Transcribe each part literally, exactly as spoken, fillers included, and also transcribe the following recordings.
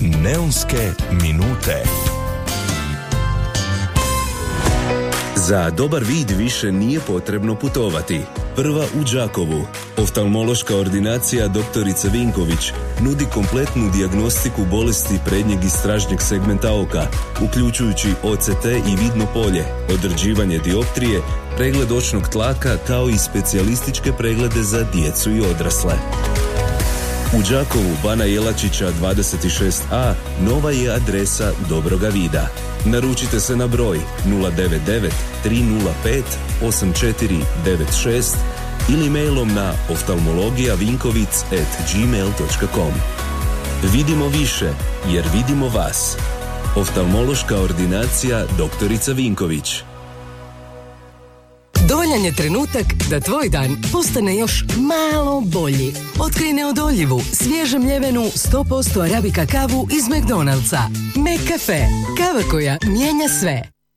Neonske minute. Za dobar vid više nije potrebno putovati. Prva u Đakovu. Oftalmološka ordinacija doktorica Vinković nudi kompletnu dijagnostiku bolesti prednjeg i stražnjeg segmenta oka, uključujući O C T i vidno polje, određivanje dioptrije, pregled očnog tlaka kao i specijalističke preglede za djecu i odrasle. U Đakovu Bana Jelačića dvadeset šest a nova je adresa dobroga vida. Naručite se na broj nula devet devet tri nula pet osam četiri devet šest ili mailom na oftalmologijavinkovic at gmail dot com. Vidimo više jer vidimo vas. Oftalmološka ordinacija doktorica Vinković. Dovoljan je trenutak da tvoj dan postane još malo bolji. Otkrij neodoljivu, svježe mljevenu sto posto arabika kavu iz McDonald'sa. McCafe. Kava koja mijenja sve.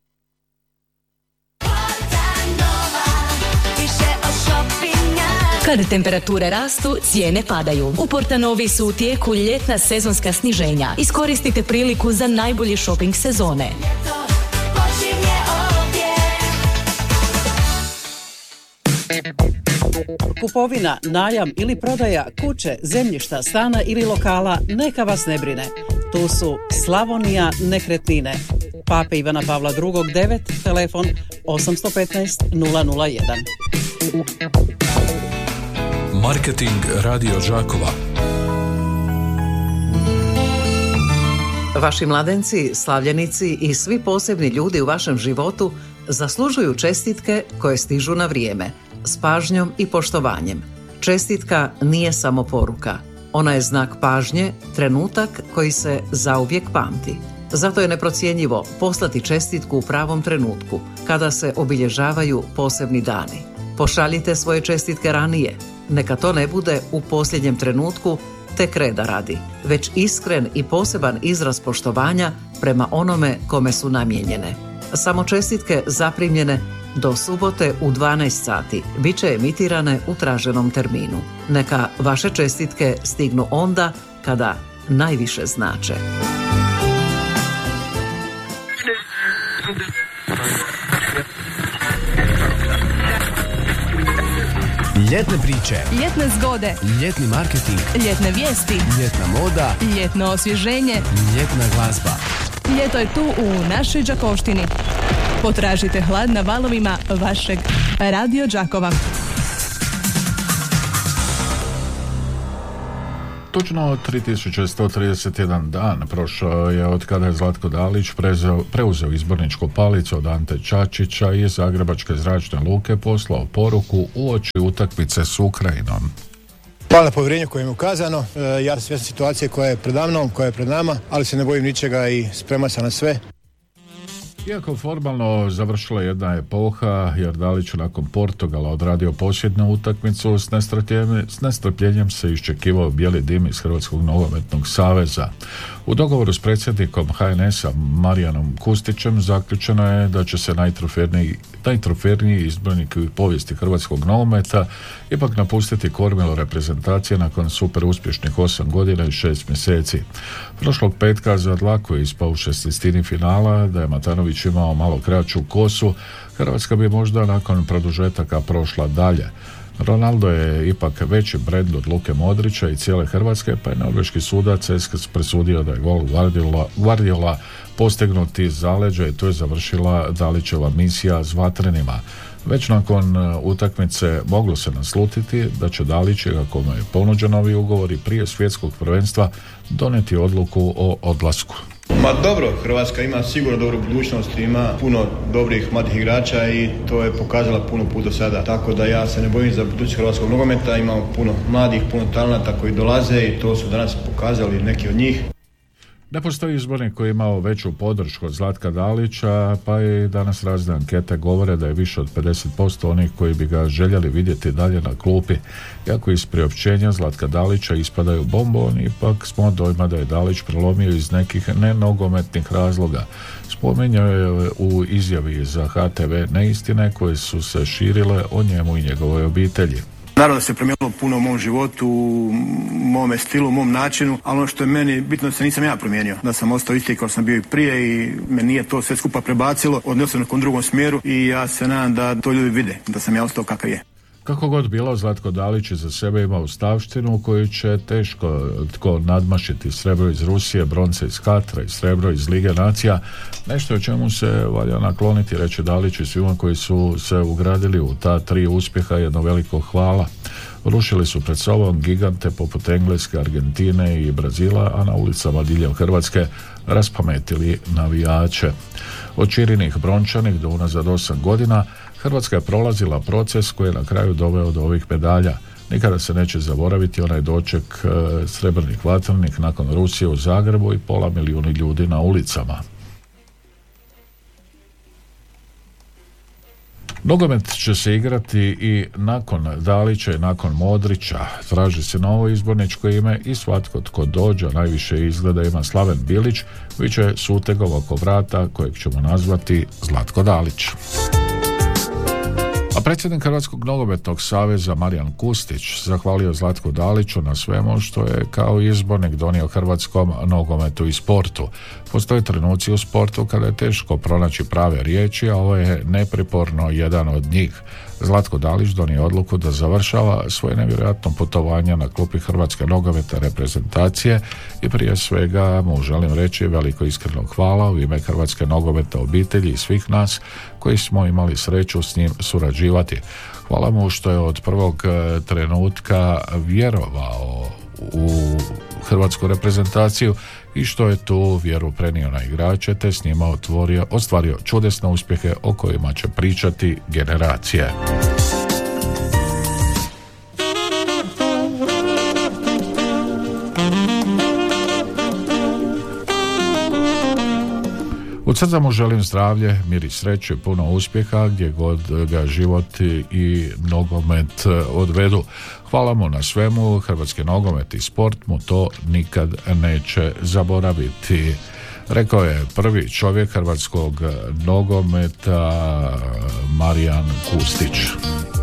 Kada temperature rastu, cijene padaju. U Portanovi su u tijeku ljetna sezonska sniženja. Iskoristite priliku za najbolji shopping sezone. Kupovina, najam ili prodaja kuće, zemljišta, stana ili lokala neka vas ne brine. Tu su Slavonija nekretnine. Pape Ivana Pavla drugog devet, telefon osam jedan pet nula nula jedan. Marketing Radio Đakova. Vaši mladenci, slavljenici i svi posebni ljudi u vašem životu zaslužuju čestitke koje stižu na vrijeme, s pažnjom i poštovanjem. Čestitka nije samo poruka. Ona je znak pažnje, trenutak koji se zauvijek pamti. Zato je neprocjenjivo poslati čestitku u pravom trenutku, kada se obilježavaju posebni dani. Pošaljite svoje čestitke ranije. Neka to ne bude u posljednjem trenutku tek reda radi, već iskren i poseban izraz poštovanja prema onome kome su namijenjene. Samo čestitke zaprimljene do subote u dvanaest sati bit će emitirane u traženom terminu. Neka vaše čestitke stignu onda kada najviše znače. Ljetne priče, ljetne zgode, ljetni marketing, ljetne vijesti, ljetna moda, ljetno osvježenje, ljetna glazba. Ljeto je tu u našoj Đakovštini. Potražite hlad na valovima vašeg Radio Đakova. Točno tri tisuće sto trideset jedan dan prošao je od kada je Zlatko Dalić preuzeo, preuzeo izborničku palicu od Ante Čačića i Zagrebačke zračne luke poslao poruku uoči utakmice s Ukrajinom. Hvala na povjerenju koje je ukazano. E, ja sam svjestan situacije koja je pred mnom, koja je pred nama, ali se ne bojim ničega i spreman sam na sve. Iako formalno završila jedna epoha, jer Dalić nakon Portugala odradio posljednju utakmicu, s nestrpljenjem, s nestrpljenjem se iščekivao bijeli dim iz Hrvatskog nogometnog saveza. U dogovoru s predsjednikom H N S-a Marijanom Kustićem zaključeno je da će se najtroferniji, najtroferniji izbornik u povijesti hrvatskog nogometa ipak napustiti kormilo reprezentacije nakon super uspješnih osam godina i šest mjeseci. Prošlog petka za dlaku je ispao u šestnestini finala, da je Matanović imao malo kraću kosu, Hrvatska bi možda nakon produžetaka prošla dalje. Ronaldo je ipak veći brend od Luke Modrića i cijele Hrvatske, pa je norveški sudac presudio da je gol Guardiola, Guardiola postignut iz zaleđa i tu je završila Dalićeva misija s vatrenima. Već nakon utakmice moglo se naslutiti da će Dalić, ako mu je ponuđen novi ugovor i prije svjetskog prvenstva, donijeti odluku o odlasku. Ma dobro, Hrvatska ima sigurno dobru budućnost, ima puno dobrih mladih igrača i to je pokazala puno puta sada. Tako da ja se ne bojim za budućnost hrvatskog nogometa, imamo puno mladih, puno talenata koji dolaze i to su danas pokazali neki od njih. Ne postoji izbornik koji je imao veću podršku od Zlatka Dalića, pa i danas razne ankete govore da je više od pedeset posto onih koji bi ga željeli vidjeti dalje na klupi. Iako iz priopćenja Zlatka Dalića ispadaju bomboni, ipak smo dojma da je Dalić prelomio iz nekih nenogometnih razloga. Spominjao je u izjavi za H T V neistine koje su se širile o njemu i njegovoj obitelji. Naravno da se promijenilo puno u mom životu, u mome stilu, u mom načinu, ali ono što je meni bitno da se nisam ja promijenio, da sam ostao isti kao sam bio i prije i me nije to sve skupa prebacilo, odnosno u nekom drugom smjeru i ja se nadam da to ljudi vide, da sam ja ostao kakav je. Kako god bilo, Zlatko Dalić za sebe ima ustavštinu koju će teško tko nadmašiti. Srebro iz Rusije, bronce iz Katra i srebro iz Lige nacija. Nešto o čemu se valja nakloniti, reći Dalić i svima koji su se ugradili u ta tri uspjeha, jedno veliko hvala. Rušili su pred sobom gigante poput Engleske, Argentine i Brazila, a na ulicama diljem Hrvatske raspametili navijače. Od Čirinih brončanih do unazad osam godina Hrvatska je prolazila proces koji je na kraju doveo do ovih medalja. Nikada se neće zaboraviti onaj doček e, srebrnih vatrenih nakon Rusije u Zagrebu i pola milijuni ljudi na ulicama. Nogomet će se igrati i nakon Dalića i nakon Modrića. Traži se novo izborničko ime i svatko tko dođe, najviše izgleda ima Slaven Bilić, bit će s utegom oko vrata kojeg ćemo nazvati Zlatko Dalić. A predsjednik Hrvatskog nogometnog saveza Marijan Kustić zahvalio Zlatku Daliću na svemu što je kao izbornik donio hrvatskom nogometu i sportu. Postoje trenuci u sportu kada je teško pronaći prave riječi, a ovo je nepriporno jedan od njih. Zlatko Dalić donio odluku da završava svoje nevjerojatno putovanje na klupi Hrvatske nogometne reprezentacije i prije svega mu želim reći veliko iskreno hvala u ime Hrvatske nogometne obitelji i svih nas koji smo imali sreću s njim surađivati. Hvala mu što je od prvog trenutka vjerovao u hrvatsku reprezentaciju i što je tu vjeru prenio na igrače te s njima otvorio, ostvario čudesne uspjehe o kojima će pričati generacije. U crta mu želim zdravlje, mir i sreću i puno uspjeha gdje god ga život i nogomet odvedu. Hvala mu na svemu, hrvatski nogomet i sport mu to nikad neće zaboraviti. Rekao je prvi čovjek hrvatskog nogometa Marijan Kustić.